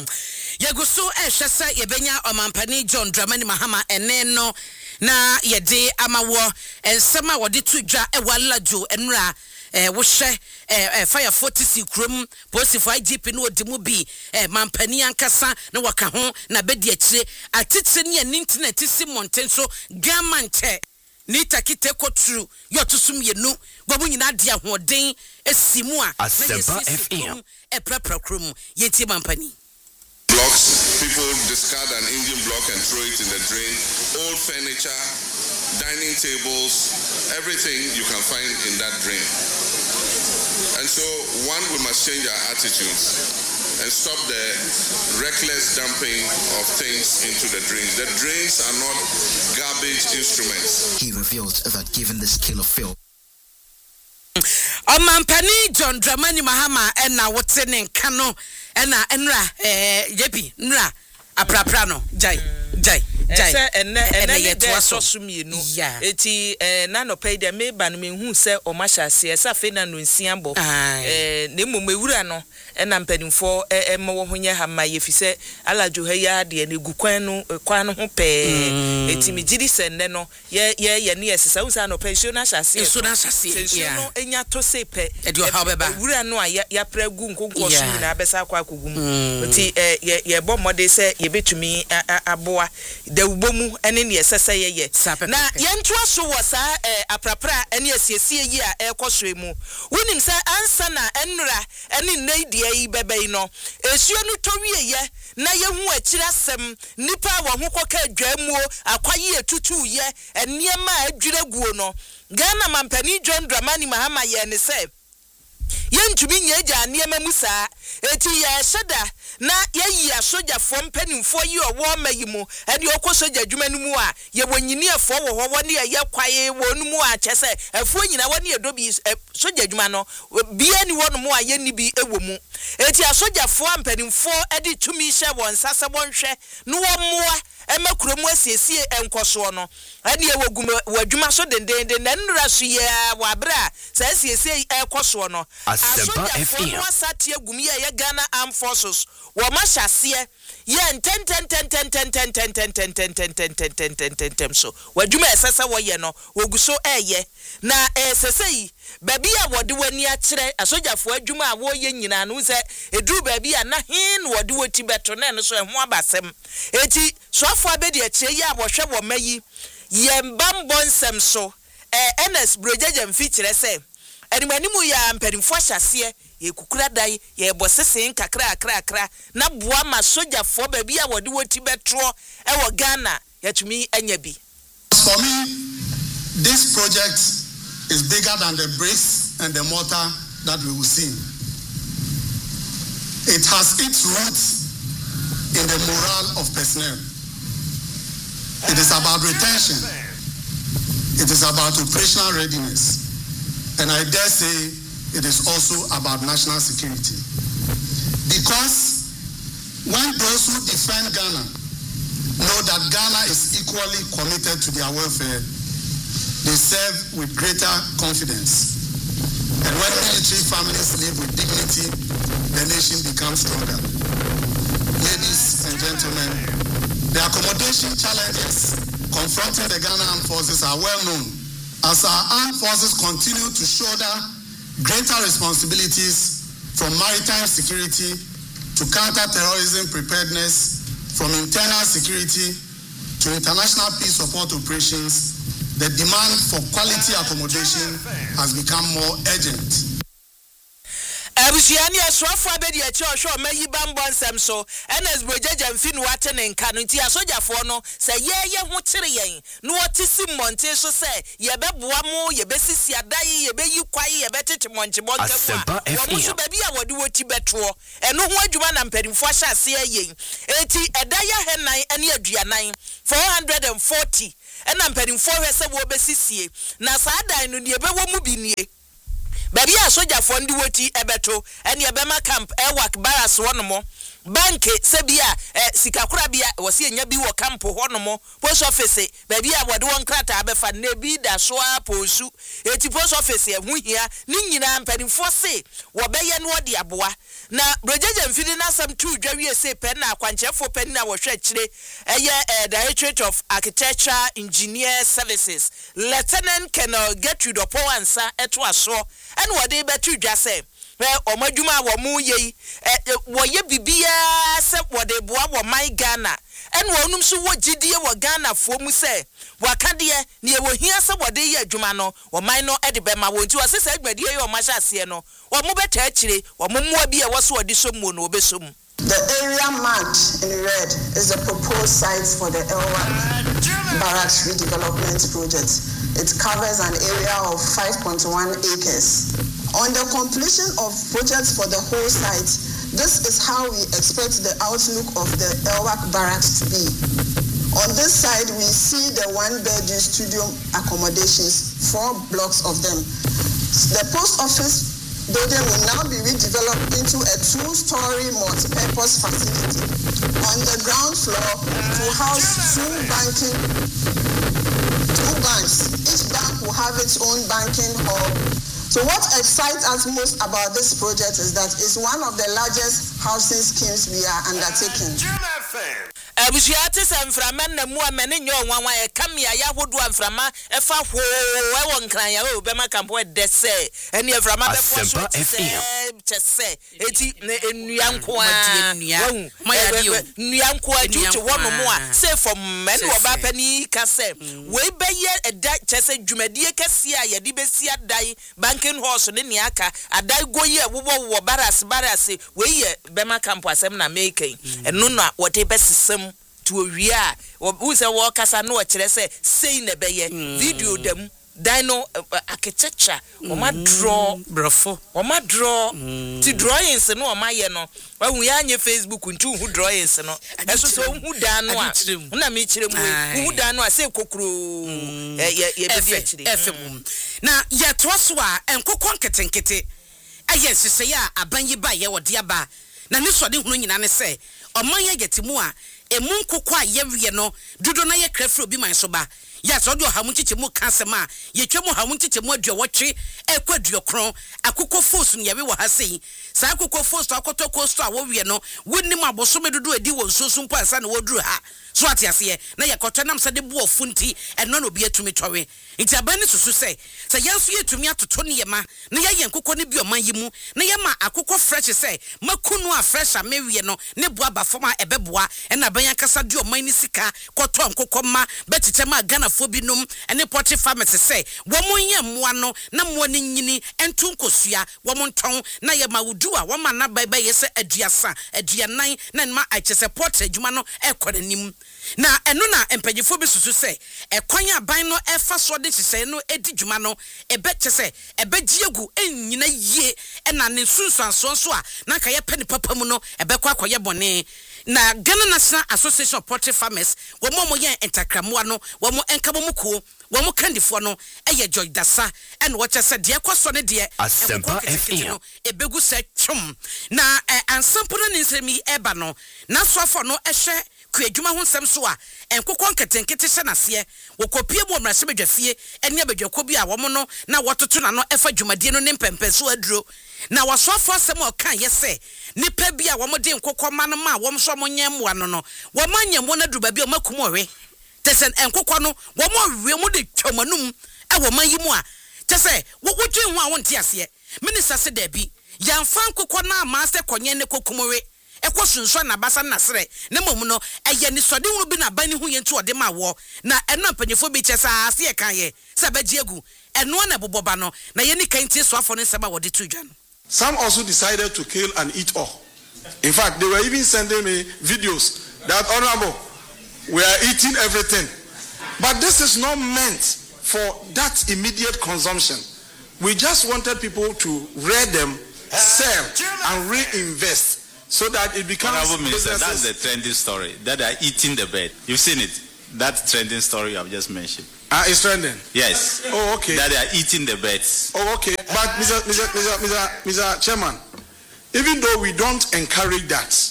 Yaguso Shasa Yebenya Omampani John Dramani Mahama Eneno na yede amawo ensema wode tudwa ewalajo enra wohye fire 40 krom posifo IGP no odimu bi mampani ankasa na waka ho na bedi akire atitire ne internet simonten so gamante ni takite kotru yotusum yenu gbobu nyina de ahoden esimu a na FM prepare krom yeti mampani blocks. People discard an engine block and throw it in the drain. Old furniture, dining tables, everything you can find in that drain. And so, we must change our attitudes and stop the reckless dumping of things into the drains. The drains are not garbage instruments. He revealed that given the scale of filth, Omampani John Dramani Mahama ena wotene kano ena enra yebi nra apraprano jai ene yetwa sosumienu eti na no pay de me ba no mehu se o mahase esa fe na no nsiambo ne momewura no ena mpanimfo emwo honye ha ma yefise alajo ha ya de ne gukwan no ho pe eti migiri senne no ye ne yesesa unsa no pension na hase no enya to sepe edi o ha beba wura no a ya pragu nkonko so nyina abesa akwa akogum eti ye bo mode se ye betumi aboa dawubomu ene ne yesesa ye na yentu aso wo sa aprapra ene asiesie yi a ekoso emu wonim se ansa na enra ene neidie yi bebe no esuo no towie ye na yehu akira sem nipa wo ho koka adwamuo akwaye etutu ye eniema adwire guo no Ghana mampani John Dramani Mahama ye ne se yentumi nyeja niema musa eti ya sheda na yeyi asoja fo mpanimfo yi owo mayimu ene okosoja adwuma no mu a ye wonyini afo wo ho ne ye kwaye wonu mu a chese afo nyina woni edobi soja adwuma no bia ni wonu mu a ye ni bi ewomu eti asoja fo mpanimfo edi tumi hye won sase bonhwe no wo moa emakuromu asiesie enkoso no ene ye wogum wadwuma so dendende na nnura so ye wabra sa asiesie ekoso no Asempa FM wasati egum ye Ghana Armed Forces wo mahyasie ye ten so wadwuma esesa wo ye no woguso eye na esesei baby a wode wani akire asojafo adwuma a wo ye nyina no se eduru baby a na hin wode woti beto na no so ho abasem eti soafo abedi akire ye abohwe wo mayi ye mbambonsem so NS Brojeje mfikire se animanimu ya mperimfo hyase ye kukura dai ye bosesen kakra na boa ma sojafo baby a wode woti betro e wo Ghana yatumi anya bi. For me, this project is bigger than the bricks and the mortar that we will see. It has its roots in the morale of personnel. It is about retention. It is about operational readiness. And I dare say it is also about national security. Because when those who defend Ghana know that Ghana is equally committed to their welfare, they serve with greater confidence. And when military families live with dignity, the nation becomes stronger. Ladies and gentlemen, the accommodation challenges confronting the Ghana Armed Forces are well known. As our armed forces continue to shoulder greater responsibilities from maritime security to counter-terrorism preparedness, from internal security to international peace support operations, the demand for quality accommodation has become more urgent. Abusiani aswafo abedi achi ohwo mayi bambonsem so NS Brojeje mfinu wate ne nka no nti asojafo no se ye ho kire yen no otisi monte so se ye beboa mu ye besisi adai ye beyi kwaye ye betete monche bonke kwa wo so baby a wode woti betro eno ho adwuma na mpadimfo ahyase yen eti edaya henan ene aduanan 440 ena mpadimfo hwese wo besisie na saadan no ne bewo mu binie baby a sojafo ndi woti ebeto ene ebema camp ewak baras wonomo banke sebia sikakura bia wose enya bi wo camp honomo post office baby a wode won krata abefa na bi da so aposu eti post office ehunhia ni nyina mpanimfo se wo beye no de aboa na brojeje mfidi na sam tu dwa wie se pen na akwanchefo pen na wo hwe kire Directorate of Architecture Engineer Services Lieutenant Colonel Gertrude Opowansa eto aso ene wo de betu dwa se omadwuma wo mu ye wo ye bibia se wo de boa wo man Ghana ene wonum so wo gidie wo Ghana fo mu se wakade ne ye wo hia se wo de ye adwuma no wo man no e de be ma wo nti wo sesa adwumadie ye wo ma hya ase no wo mu beta akire wo mu mua bi e wo so wo de somu no obesom. The area marked in red is the proposed site for the Elwak Barracks redevelopment project. It covers an area of 5.1 acres. On the completion of projects for the whole site, this is how we expect the outlook of the Elwak Barracks to be. On this side, we see the one-bedroom studio accommodations, 4 blocks of them. The post office building will now be redeveloped into a 2-story multi-purpose facility. On the ground floor, to house 2 banks. Each bank will have its own banking hall. So what excites us most about this project is that it's one of the largest housing schemes we are undertaking. Abusiate samframa na mu amene nyo nwanwa e kamia ya hodo amframa e fa ho e won kran ya o be makampo de se eni amframa be fo so chese eti enuanko a nuanko a tutu wono mu a se for men wo ba pani ka se we be ye eda chese dwumadie kase a ye de be si adai banking horse ne ne aka adai goye wo baras we ye be makampo asem na make eno na wo de be sisem to wia who say wo kasa no kire say sei na beye video dem dino architecture o ma draw brofo o ma draw ti drawings no o ma ye no wa hu ya nye Facebook ntu hu drawings no eso so hu dan no a na me kire mu hu dan no a say kokro ye be kire efem na ye to so a enkokon ketenkete aye sese ya abanyi ba ye wode aba na ne so de hunu nyina ne say oman ye getimu a emu nkokwa yewie no dodo na ye krafro obi man so ba ya so do hamu chichemu kansema ye twemu hamu chichemu aduowotwe ekwaduokron akokko force ne ye wo ha sei sa akokko force akoto costo a wo wie no wonnim abosome dodo edi wo nsoso mpo ansa na woduru ha so atiase na ye kotwenam se de bo ofunti eno na obi atumi twowe nti abani susu se yanso ye tumi atoto ne ye ma na ye nkokko ne bi oman yimu na ye ma akokko fresh se makunu a fresh a mewie no ne bo aba foma ebeboa na banya kasa di oman ni sika kwoto nkokko ma betete ma Ghana fobinum ene poultry farmers say wo monye mmoa no na mmoa ne nyini entu nkosua wo monton na ye ma wudu a wo ma na baba ye se aduasa aduanan na ma achese poultry adwuma no ekoranim na eno na empanyefo bi susu say ekwan aban no efa so de hye no edi dwuma no ebeche say ebegiegu enyina yie na ne sunsuanso so a na ka ye peni papa mu no ebekwa akoye bone na Ghana National Association of Poultry Farmers wo mo ye entakramoa no wo mo enkabo muko wo mo kandifo no eye George Dasa and wo chese de kwaso ne de no ebegu se twum na ansampo no nsemi eba no na soafo no ehwe kwadwuma ho nsem so a enkokon ketenkete hye nase wo kopie mu omrase bedwafie ene abedwako bi a wo mo no na wototo na no efa dwumadie no ne mpempeso aduro na wasoafo asem o kan yese nipa bi a wo mo de nkokoma no ma wo mo so mo nyemwa no wo manyemo na duba bi o makum owe tesen enkokɔ no wo mo we mo de twamanum e wo man yi mu a tese wo dwen ho a wo nte ase minister se da bi yamfa nkokɔ na ma se konye ne kokumwe ekosunso na basa na sere ne mom no eye ni sode hu bi na ban hu ye ntu ode ma wo na eno mpanyefo bi kyesa ase ye kan ye se bagiegu eno na boboba no na ye ni kan tie so afo ne seba wode to dwa no. Some also decided to kill and eat all. In fact, they were even sending me videos that, Honorable, we are eating everything. But this is not meant for that immediate consumption. We just wanted people to rear them, sell, and reinvest so that it becomes Honorable Minister, businesses. that's the trending story, that they are eating the bird. You've seen it. That trending story I've just mentioned. It's trending? Yes. Oh, okay. That they are eating the birds. Oh, okay. But Mr. Chairman, even though we don't encourage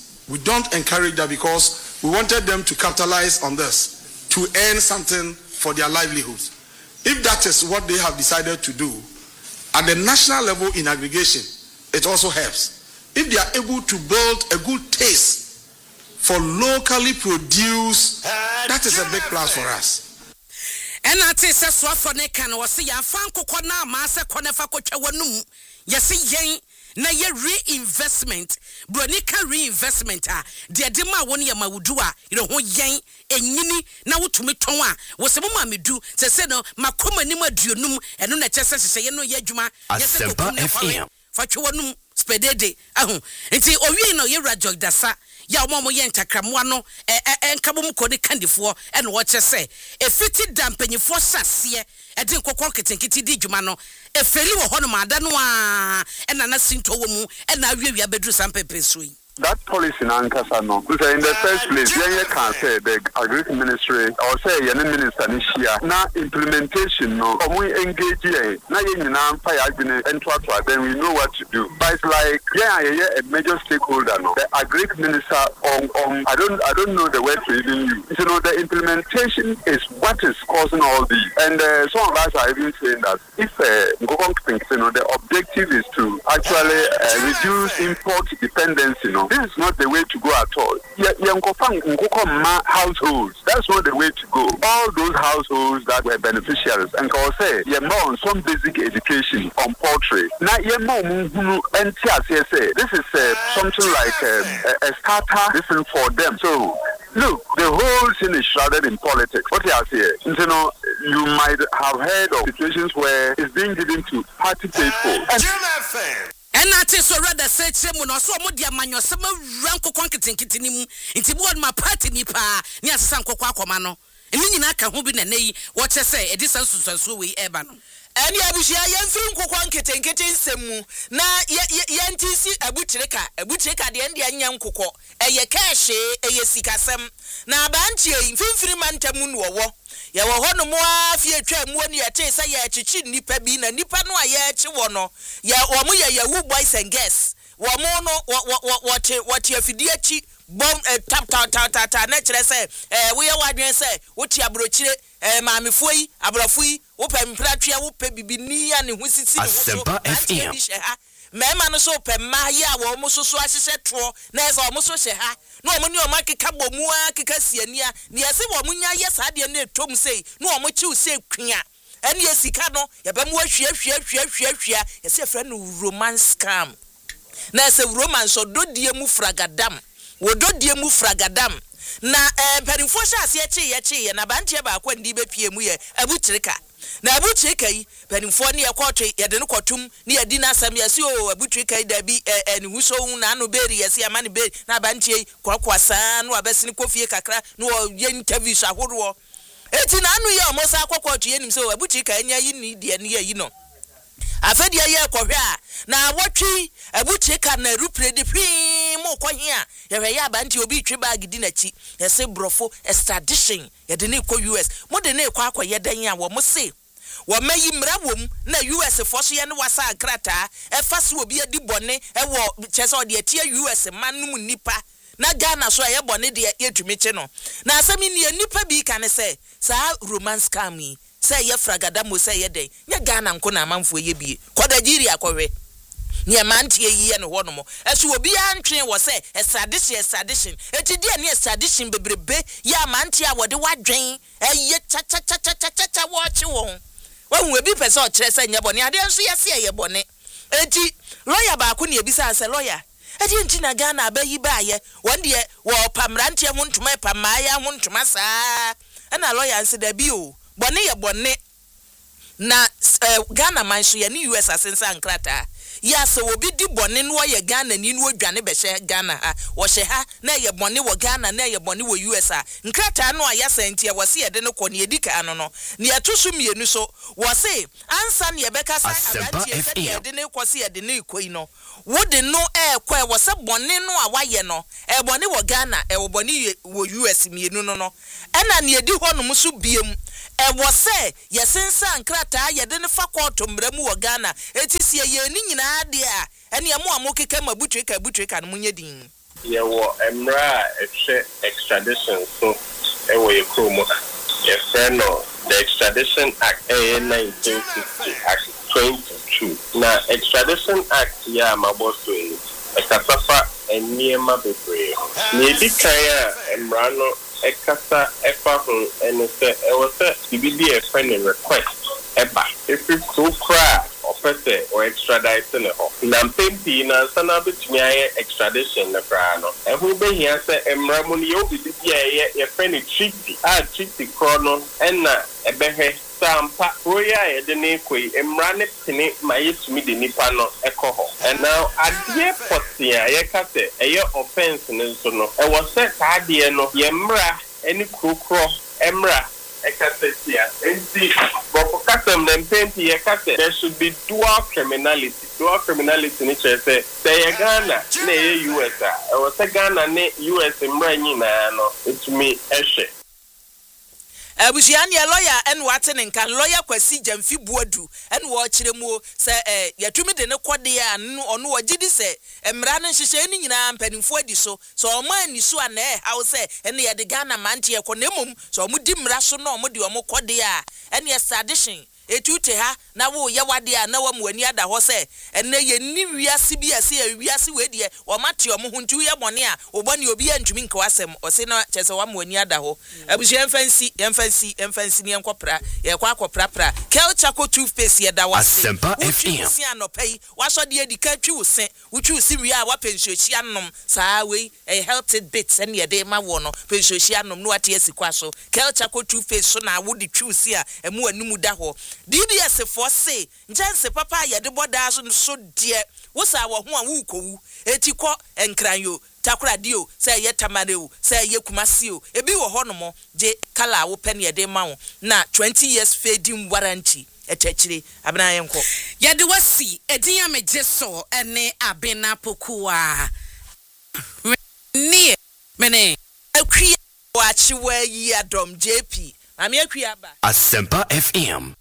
that because we wanted them to capitalize on this, to earn something for their livelihoods. If that is what they have decided to do, at the national level in aggregation, it also helps. if they are able to build a good taste for locally produced, that is a big plus for us. And I say, so for Nekan was see a Franco Kona, Master Konefa Kochawanum. Yes, yen. Na ye reinvestment bronika reinvestment de dema woni ya mawudua ho yen enyini na wotumi ton a wo se mama medu se no makoma nim aduonum eno na chese hye no ye adwuma yese ko fa twonum spedede ahu nti owie no ye rajog dasa ya omo ye ntakramwa no enkabom ko de kandifo eno wo chese efiti dampanyifo sase edi nkokon ketenkiti di dwuma no efeli wo hono mada no a ena na sinto wo mu ena awiawia bedru sampepe soi. That policy in Ankasa no. So in the first place, you can say the agriculture ministry or say the minister this year. Now implementation no. We engage here. Now you know fire and then we know what to do. But it's like a major stakeholder no. The agriculture minister I don't know the word to even use. You know the implementation is what is causing all these. And some of us are even saying that if the objective is to actually reduce import dependency no. This is not the way to go at all. Households, that's not the way to go. All those households that were beneficiaries, and I say, on some basic education on poultry. Now, this is something like a starter listen for them. So, look, the whole thing is shrouded in politics. What you are saying, you might have heard of situations where it's being given to party people. And I so rather say no so mo dia manyo se ma ranko konketenkiti ni mu nti bo ma party ni pa ni asesa nkokwa akoma no eni nyina ka ho bi na nei wo che say edisa nsusanso we eba no ani abushia yemfiri nkokwa nketenkiti nsemu na yentisi abutireka de ende anya nkokọ eye cash eye sikasem na abantie mfimfiri mantamu no wo ya wo hono mo afie atwa mu oni ya che say ya chichi nipa bi na nipa no aye chi wo no ya wo mo ya yawu boys and girls wo mo no what afidi achi bom tap na kire say we ya wadwen say wo ti abrochire maamefo yi abrafo yi wo pe mpratwe wo pe bibini ya ne ho sisi ne wo mema no so pe ma ya wo mo so ahyehyɛ tro na esa wo mo so hye ha na wo mo ni o makeka bomu akeka siania ne ese wo mo nya ye saa de na etom sei na wo mo chiw sei kwia ene esika no ye ba mo ahwia ese frɛ no romance scam na ese romance ododie mu fragadam wododie mu fragadam na perimfo hye ase ye na bantie ba akwa ndi be pie mu ye abutirika na abutirika yi perimfo ne ye kwotwe ye de ne kwotum ne ye di na asam ye se o abutirika yi da bi ne huso na no beri ye se ama ne beri na bantie kwakwasa no abesini kofie kakra no ye interviews ahoro eti na anu ye omosa kwakwotwe ye nim se o abutirika enya yi ni de ne yi no afedia ye kwhwe a na wotwi abutirika na rupre de mo kwhia ye hwe ya bantie obi twi bag di na chi ye se brofo extradition ye de ne ko US mo de ne kwakoye dan a wo mo se wo mayi mra wom na US fo so ye ne wasa akrata e fa se obi adi bone e wo chese o de atie US manum nipa na Ghana so ye bone de ye twimiche no na asemi ne nipa bi kan se sa romance scam yi say ye fragada mo say ye den nya Ghana nko na amanfo ye bie Nigeria akọwe ne mantie yi ne ho no mo eso obi antwen wo say extradition eti die ne extradition bebrebe ya mantie a wode wadwen eye cha watch won hu ebi pese o kire say nya bone ade nso ye se ye bone eti lawyer ba ko ne ebisa say lawyer eti nti na Ghana abayi ba ye won de wo pamrantie ho ntoma pamaya ho ntoma saa na lawyer nse da bi o bone ye bone na Ghana man so ye ni US asensa nkrata ya se obi di bone no ye Ghana ni no odwane be hye Ghana ha wo hye ha na ye bone wo Ghana na ye bone wo US a nkrata no ya sentia wo se ye de no ko ne edika no no ne atoso mienu so wo se ansa ne ye beka sa abanti ye se ye de ne ko se ye de ne ikoi no wo de no kwa wo se bone no a wa ye no bone wo Ghana wo bone wo US mienu no no ena ne edi ho no muso biem wo se ye sensa nkrata ye de ne fa court mbramu wo Ghana eti sie ye ni nyina ade a ene mo amokeka mabutreka no munye din ye wo emra ehwe extradition so e wo ye kromo ye friend no the Extradition Act 1960 Act 22 na Extradition Act ya maboso Ekasafa eniema bebre. Ni kaya emrano ekasa efa ho enese ewose bibidi efa ne request eba. If it's so cry offer or extradite ne ho. Na mpempi na sana betumi aye extradition ne kra no. Ehu be hia se emramo ne yo bibidi aye efa ne treaty. Treaty krono ena ebehe Sampa Roya Edene Kwe Emrane Pine Mayesumi de Nipano Ekoho. And now at ye Posia Yakate, a year offense in Sono. I was set Adiano, Yemra, any Kukro, Emra, Ekasetia, and see, but for Katam then Penti Yakate, there should be dual criminality. Dual criminality in each say Ghana, ne US. I was a Ghana, ne US Emranina, no, it's me, Eshe. Abusiani lawyer and Watson and can lawyer Kwasi Jamfi Buadu and watch them more say Yatumi de no quadia and no did say Emran and Shishani and penning for this so mine is so an I will say and the Ghana mantia conemum so mudim rasono modio quadia and yes addition. Etute ha na wo ye wade a na wam wani ada ho se enne ye ni wiase bi ase a wiase we de wo mate omo huntu ye bone a obone obi antumi nka wasem o se na chese wam wani ada ho abusu emfansi ne enkopra ye kwa akopra pra Kelchako toothpaste ye da wase Asempa FM si anopai waso de edika twi wo se wutwi si wi a wa pensuochi anom saa we helped it bits and ye de ma wo no pensuochi anom no ate asikwa so Kelchako toothpaste so na wo de twi si a emu animu da ho DBS for say njanse papa ye de boda so de wosa wo ho a wo kowu etiko enkranyo takradio say ye tamareu say ye kumasio ebi wo ho no mo je kala wo pen ye de ma wo na 20 years fading warranty etechire abena yenko ye de wasi edin amegye so ene abena pokua ni mene akwi wa chiwa yi adom JP ami akwi aba Asempa FM